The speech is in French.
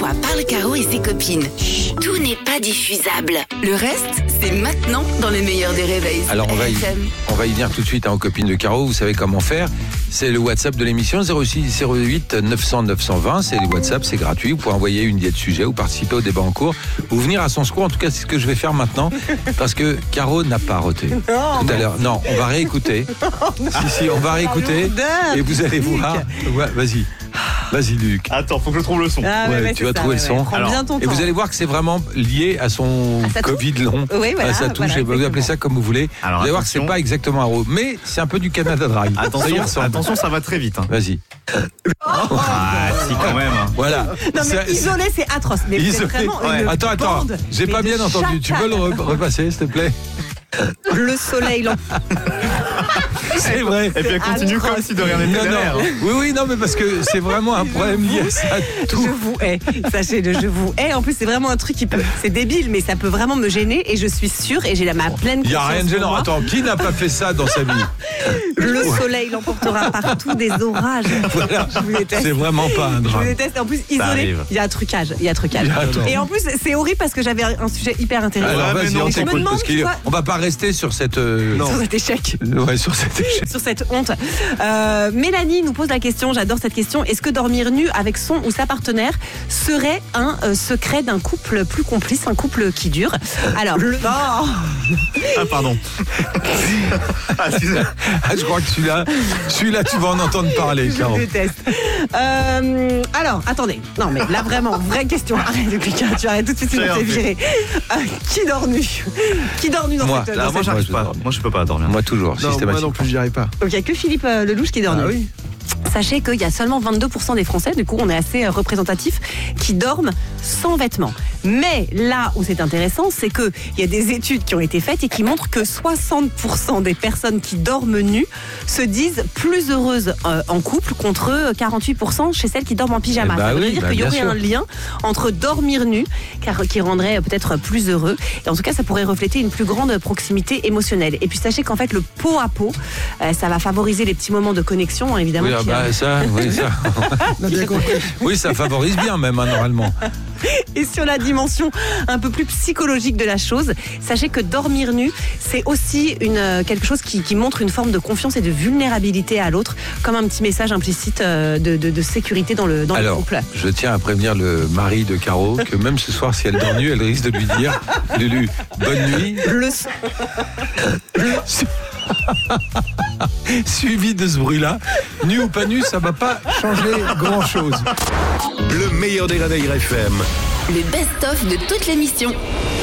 fois parle Caro et ses copines. Chut, tout n'est pas diffusable. Le reste, c'est maintenant dans le meilleur des réveils. Alors on va y venir tout de suite aux copines de Caro. Vous savez comment faire. C'est le WhatsApp de l'émission 06 08 900 920. C'est le WhatsApp, c'est gratuit. Vous pouvez envoyer une idée de sujet ou participer au débat en cours ou venir à son secours. En tout cas, c'est ce que je vais faire maintenant parce que Caro n'a pas roté tout à l'heure. Non, on va réécouter. Si, on va réécouter et vous allez voir. Ouais, Vas-y Luc. Attends, faut que je trouve le son. Tu vas trouver le son. Alors, et vous allez voir que c'est vraiment lié à son Covid long. Oui, voilà, à sa touche. Vous appelez ça comme vous voulez. Alors, vous allez voir que c'est pas exactement un rose, mais c'est un peu du Canada Dry. Attention, ça va très vite. Vas-y. Si quand même. Voilà. Non mais isolé, c'est atroce. Mais c'est vraiment une Attends, bande, j'ai pas bien entendu. Tu peux le repasser, s'il te plaît? Le soleil. C'est vrai. Et puis elle continue comme si de rien n'était derrière. Oui, non, mais parce que c'est vraiment un problème lié à ça. Tout. Je vous hais. Sachez-le, je vous hais. En plus, c'est vraiment un truc qui peut. C'est débile, mais ça peut vraiment me gêner. Et je suis sûre, et j'ai ma pleine confiance. Il n'y a rien de gênant. Attends, qui n'a pas fait ça dans sa vie? Le soleil l'emportera partout des orages. Voilà. Je vous déteste. C'est vraiment pas un Je drame. vous déteste. En plus, isolé, il y a un trucage. Et en plus, c'est horrible parce que j'avais un sujet hyper intéressant. Alors vas-y, on je me t'écoute demande, parce qu'on va pas rester sur cette. Sur cet échec. Ouais, sur cet échec. Sur cette honte. Mélanie nous pose la question, j'adore cette question. Est-ce que dormir nu avec son ou sa partenaire serait un secret d'un couple plus complice, un couple qui dure? Alors, Ah, pardon. Je crois que celui-là, tu vas en entendre parler, Caro. Je déteste. Alors, attendez. Non, mais là, vraiment, vraie question. Arrête, Lucas, tu arrêtes tout de suite, tu vas te virer. Qui dort nu? Qui dort nu dans Moi. cette... Là, moi, j'arrive pas. Moi, je peux pas dormir. Moi, toujours, systématiquement. Moi non plus, j'y arrive pas. Donc, il n'y a que Philippe Lelouch qui dort nu. Oui. Sachez qu'il y a seulement 22% des Français, du coup on est assez représentatif, qui dorment sans vêtements. Mais là où c'est intéressant, c'est qu'il y a des études qui ont été faites et qui montrent que 60% des personnes qui dorment nues se disent plus heureuses en couple contre 48% chez celles qui dorment en pyjama. Ça veut dire qu'il y aurait un lien entre dormir nu, qui rendrait peut-être plus heureux, et en tout cas ça pourrait refléter une plus grande proximité émotionnelle. Et puis sachez qu'en fait le pot à pot, ça va favoriser les petits moments de connexion, évidemment. Oui, ça. On a bien compris. Oui, ça favorise bien même, normalement. Et sur la dimension un peu plus psychologique de la chose, sachez que dormir nu, c'est aussi quelque chose qui montre une forme de confiance et de vulnérabilité à l'autre, comme un petit message implicite de sécurité dans le couple. Alors, je tiens à prévenir le mari de Caro que même ce soir, si elle dort nue, elle risque de lui dire Lulu, bonne nuit. Suivi de ce bruit-là, nu ou pas nu, ça va pas changer grand-chose. Le meilleur des réveils FM. Le best-of de toute l'émission.